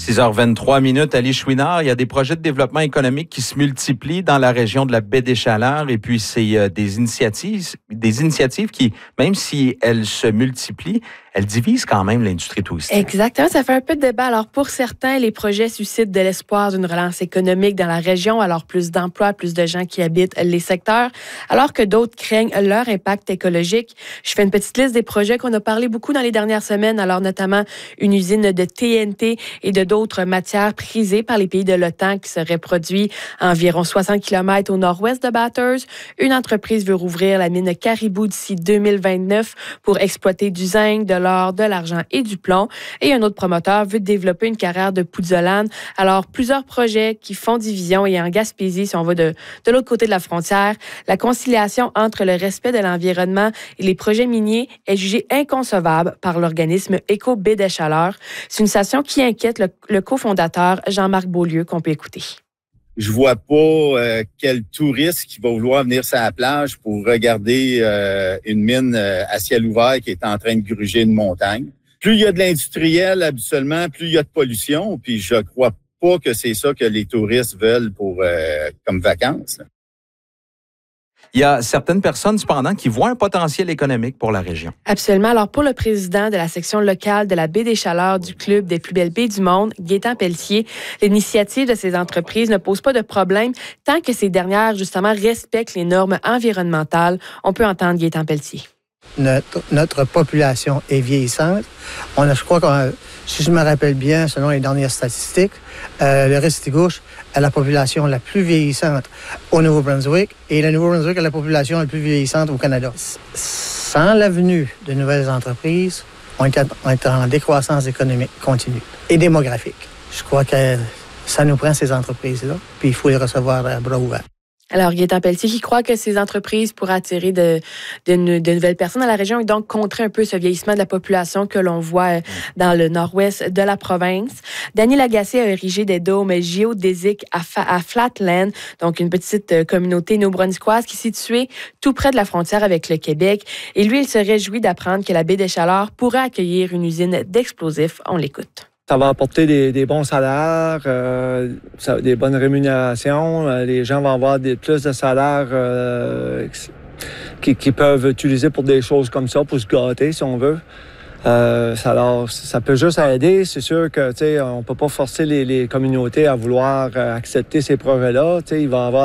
6h23, Ali Chouinard. Il y a des projets de développement économique qui se multiplient dans la région de la baie des Chaleurs et puis c'est des initiatives qui, même si elles se multiplient, elles divisent quand même l'industrie touristique. Exactement, ça fait un peu de débat. Alors pour certains, les projets suscitent de l'espoir d'une relance économique dans la région, alors plus d'emplois, plus de gens qui habitent les secteurs, alors que d'autres craignent leur impact écologique. Je fais une petite liste des projets qu'on a parlé beaucoup dans les dernières semaines, alors notamment une usine de TNT et de d'autres matières prisées par les pays de l'OTAN qui seraient produits à environ 60 km au nord-ouest de Bathurst. Une entreprise veut rouvrir la mine Caribou d'ici 2029 pour exploiter du zinc, de l'or, de l'argent et du plomb. Et un autre promoteur veut développer une carrière de pouzzolane. Alors, plusieurs projets qui font division et en Gaspésie, si on va de l'autre côté de la frontière, la conciliation entre le respect de l'environnement et les projets miniers est jugée inconcevable par l'organisme Éco-Baie des Chaleurs. C'est une situation qui inquiète le cofondateur Jean-Marc Beaulieu qu'on peut écouter. Je vois pas quel touriste qui va vouloir venir sur la plage pour regarder une mine à ciel ouvert qui est en train de gruger une montagne. Plus il y a de l'industriel, habituellement, plus il y a de pollution. Puis je crois pas que c'est ça que les touristes veulent pour comme vacances. Il y a certaines personnes, cependant, qui voient un potentiel économique pour la région. Absolument. Alors, pour le président de la section locale de la baie des Chaleurs du Club des plus belles baies du monde, Gaétan Pelletier, l'initiative de ces entreprises ne pose pas de problème tant que ces dernières, justement, respectent les normes environnementales. On peut entendre Gaétan Pelletier. Notre population est vieillissante. Je crois que, si je me rappelle bien, selon les dernières statistiques, le Restigouche a la population la plus vieillissante au Nouveau-Brunswick et le Nouveau-Brunswick a la population la plus vieillissante au Canada. Sans la venue de nouvelles entreprises, on est en décroissance économique continue et démographique. Je crois que ça nous prend ces entreprises-là, puis il faut les recevoir à bras ouverts. Alors, Gaétan Pelletier qui croit que ces entreprises pourraient attirer de nouvelles personnes dans la région et donc contrer un peu ce vieillissement de la population que l'on voit dans le nord-ouest de la province. Daniel Lagacé a érigé des dômes géodésiques à Flatland, donc une petite communauté néo-brunswickoise qui est située tout près de la frontière avec le Québec. Et lui, il se réjouit d'apprendre que la baie des Chaleurs pourrait accueillir une usine d'explosifs. On l'écoute. Ça va apporter des bons salaires, des bonnes rémunérations. Les gens vont avoir plus de salaires qu'ils peuvent utiliser pour des choses comme ça, pour se gâter, si on veut. Ça peut juste aider. C'est sûr que on peut pas forcer les communautés à vouloir accepter ces projets-là. Il va y avoir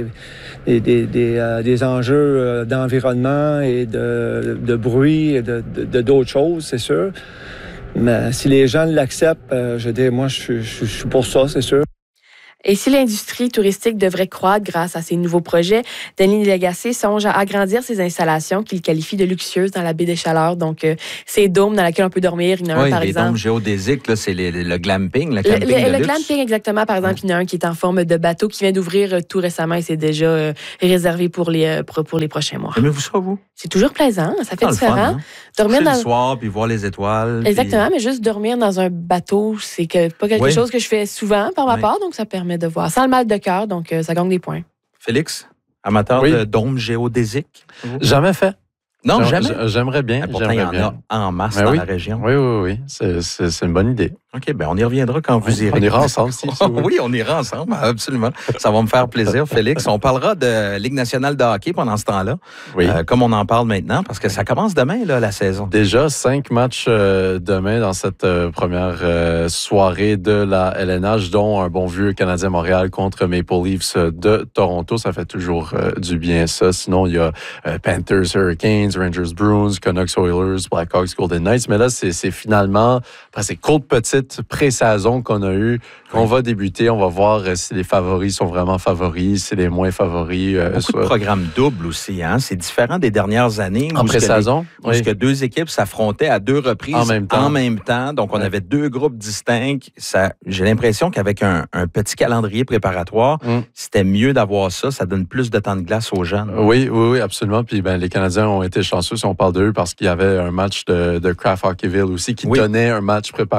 des enjeux d'environnement et de bruit et d'autres choses, c'est sûr. Mais si les gens l'acceptent, moi, je suis pour ça, c'est sûr. Et si l'industrie touristique devrait croître grâce à ces nouveaux projets, Denis Lagacé songe à agrandir ses installations qu'il qualifie de luxueuses dans la baie des Chaleurs. Donc, ces dômes dans lesquels on peut dormir, il y en a un, par exemple. Oui, les dômes géodésiques, là, c'est le glamping, le camping de luxe. Le glamping, exactement. Par exemple, il y en a un qui est en forme de bateau qui vient d'ouvrir tout récemment et c'est déjà réservé pour les prochains mois. Aimez-vous ça, vous? C'est toujours plaisant, ça fait différent. Fun, hein? Dormir le soir, puis voir les étoiles. Exactement, mais juste dormir dans un bateau, c'est pas quelque chose que je fais souvent par ma part, donc ça permet de voir. Sans le mal de cœur, donc ça gagne des points. Félix, amateur de dômes géodésiques? Jamais fait. Non, jamais? J'aimerais bien. Pourtant, il y en a en masse dans la région. Oui. C'est une bonne idée. OK, on y reviendra quand vous irez. On ira ensemble, si tu veux. Oui, on ira ensemble, absolument. Ça va me faire plaisir, Félix. On parlera de Ligue nationale de hockey pendant ce temps-là, comme on en parle maintenant, parce que ça commence demain, là, la saison. Déjà, 5 matchs demain dans cette première soirée de la LNH, dont un bon vieux Canadien-Montréal contre Maple Leafs de Toronto. Ça fait toujours du bien, ça. Sinon, il y a Panthers, Hurricanes, Rangers, Bruins, Canucks, Oilers, Blackhawks, Golden Knights. Mais là, c'est finalement, après ces courtes petites pré-saison qu'on a eu, qu'on va débuter. On va voir si les favoris sont vraiment favoris, si les moins favoris. Beaucoup de programmes doubles aussi. Hein? C'est différent des dernières années. En pré-saison. Où deux équipes s'affrontaient à 2 reprises en même temps. Donc, on avait 2 groupes distincts. J'ai l'impression qu'avec un petit calendrier préparatoire, c'était mieux d'avoir ça. Ça donne plus de temps de glace aux jeunes. Oui, absolument. Puis les Canadiens ont été chanceux, si on parle d'eux, parce qu'il y avait un match de Kraft Hockeyville aussi qui donnait un match préparatoire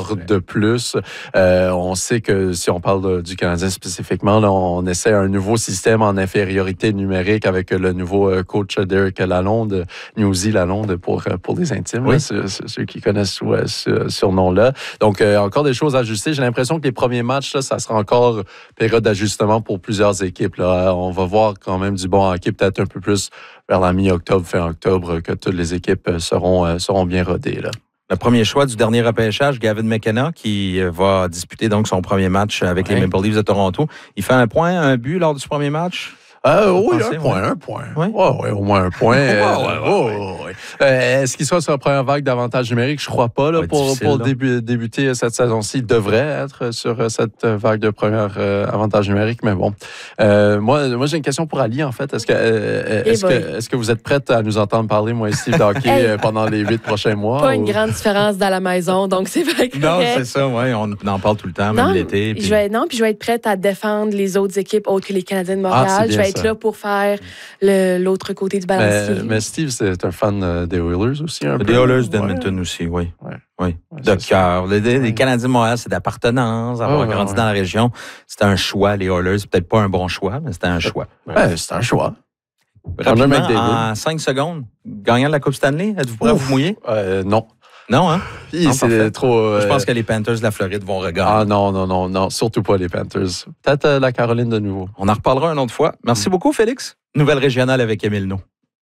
joueurs de plus. On sait que si on parle du Canadien spécifiquement, là, on essaie un nouveau système en infériorité numérique avec le nouveau coach Derek Lalonde, Newsy Lalonde pour les intimes, oui. là, ceux qui connaissent ce surnom-là. Donc, encore des choses à ajuster. J'ai l'impression que les premiers matchs, là, ça sera encore période d'ajustement pour plusieurs équipes. Là. On va voir quand même du bon hockey, peut-être un peu plus vers la mi-octobre, fin octobre, que toutes les équipes seront bien rodées. Là. Le premier choix du dernier repêchage, Gavin McKenna, qui va disputer donc son premier match avec les Maple Leafs de Toronto. Il fait un but lors du premier match? Oui, un point. Oui, au moins un point. Est-ce qu'il sera sur la première vague d'avantages numériques? Je ne crois pas. Là, pour débuter cette saison-ci, il devrait être sur cette vague de première avantage numérique, mais bon. Moi, j'ai une question pour Ali, en fait. Est-ce que vous êtes prête à nous entendre parler, moi et Steve, d'hockey pendant les 8 prochains mois? Pas une grande différence dans la maison, donc c'est vrai que... Non, c'est ça, oui. On en parle tout le temps, même l'été. Puis je vais être prête à défendre les autres équipes autres que les Canadiens de Montréal. Je vais être là pour faire l'autre côté du balancier. Mais Steve, c'est un fan des Oilers aussi, un peu. Des Oilers d'Edmonton aussi, oui. Oui. De cœur. Les Canadiens de Montréal, c'est d'appartenance, avoir grandi dans la région. C'était un choix, les Oilers. C'est peut-être pas un bon choix, mais c'était un choix. C'est un choix. Rapidement, en 5 secondes, gagnant de la Coupe Stanley, êtes-vous prêt à vous mouiller? Non. Non, hein? Non, c'est trop... Je pense que les Panthers de la Floride vont regarder. Ah non, surtout pas les Panthers. Peut-être la Caroline de nouveau. On en reparlera une autre fois. Merci beaucoup, Félix. Nouvelle régionale avec Émile No.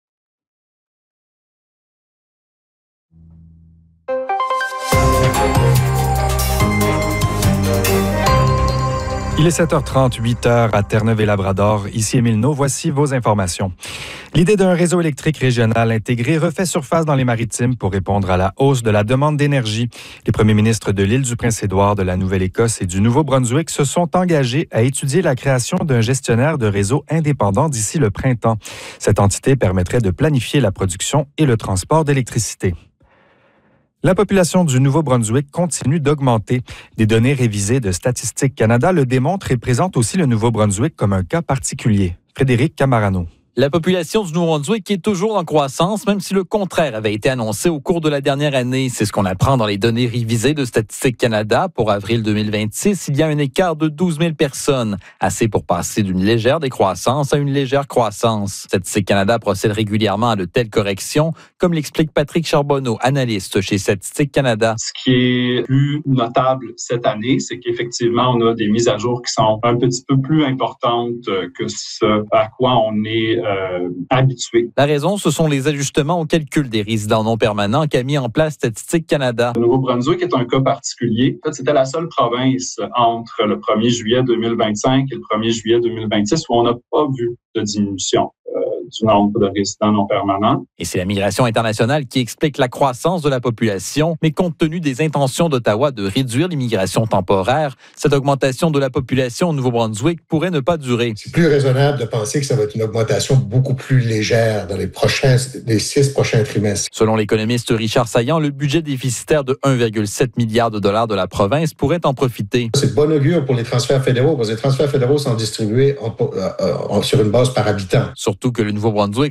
Il est 7h30, 8h à Terre-Neuve et Labrador. Ici Émile No, voici vos informations. L'idée d'un réseau électrique régional intégré refait surface dans les Maritimes pour répondre à la hausse de la demande d'énergie. Les premiers ministres de l'île du Prince-Édouard, de la Nouvelle-Écosse et du Nouveau-Brunswick se sont engagés à étudier la création d'un gestionnaire de réseau indépendant d'ici le printemps. Cette entité permettrait de planifier la production et le transport d'électricité. La population du Nouveau-Brunswick continue d'augmenter. Des données révisées de Statistique Canada le démontrent et présentent aussi le Nouveau-Brunswick comme un cas particulier. Frédéric Camarano. La population du Nouveau-Brunswick est toujours en croissance, même si le contraire avait été annoncé au cours de la dernière année. C'est ce qu'on apprend dans les données révisées de Statistique Canada. Pour avril 2026, il y a un écart de 12 000 personnes, assez pour passer d'une légère décroissance à une légère croissance. Statistique Canada procède régulièrement à de telles corrections, comme l'explique Patrick Charbonneau, analyste chez Statistique Canada. Ce qui est plus notable cette année, c'est qu'effectivement, on a des mises à jour qui sont un petit peu plus importantes que ce à quoi on est habitué. La raison, ce sont les ajustements au calcul des résidents non permanents qu'a mis en place Statistique Canada. Le Nouveau-Brunswick est un cas particulier. En fait, c'était la seule province entre le 1er juillet 2025 et le 1er juillet 2026 où on n'a pas vu de diminution du nombre de résidents non permanents. Et c'est la migration internationale qui explique la croissance de la population, mais compte tenu des intentions d'Ottawa de réduire l'immigration temporaire, cette augmentation de la population au Nouveau-Brunswick pourrait ne pas durer. C'est plus raisonnable de penser que ça va être une augmentation beaucoup plus légère dans les 6 prochains trimestres. Selon l'économiste Richard Saillant, le budget déficitaire de 1,7 milliard de dollars de la province pourrait en profiter. C'est de bon augure pour les transferts fédéraux, parce que les transferts fédéraux sont distribués sur une base par habitant. Surtout que le Nouveau-Brunswick